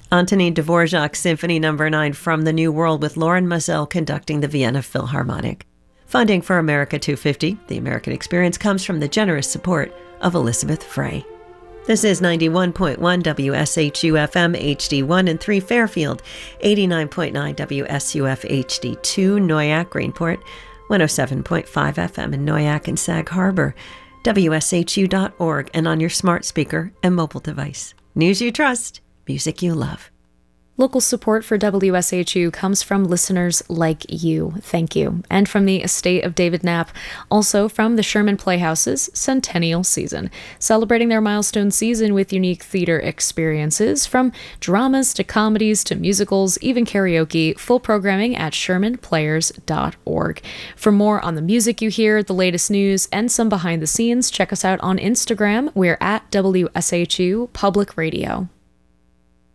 Antonin Dvorak's Symphony No. 9 from the New World with Lauren Mazel conducting the Vienna Philharmonic. Funding for America 250, the American Experience, comes from the generous support of Elizabeth Frey. This is 91.1 WSHU-FM HD1 and 3 Fairfield, 89.9 WSUF HD2 Noyak Greenport, 107.5 FM in Noyak and Sag Harbor, WSHU.org, and on your smart speaker and mobile device. News you trust, music you love. Local support for WSHU comes from listeners like you. Thank you. And from the estate of David Knapp, also from the Sherman Playhouse's Centennial Season, celebrating their milestone season with unique theater experiences, from dramas to comedies to musicals, even karaoke, full programming at shermanplayers.org. For more on the music you hear, the latest news, and some behind the scenes, check us out on Instagram. We're at WSHU Public Radio.